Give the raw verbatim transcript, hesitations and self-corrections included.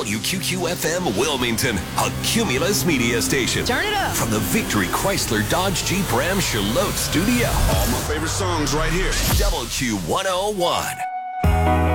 W Q Q F M Wilmington, a Cumulus media station. Turn it up. From the Victory Chrysler Dodge Jeep Ram Charlotte studio. All my favorite songs right here. W Q one oh one.